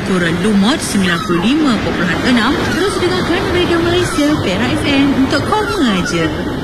Kurang Lumot 95.6. Terus dengarkan Radio Malaysia Perak FM untuk koma aja.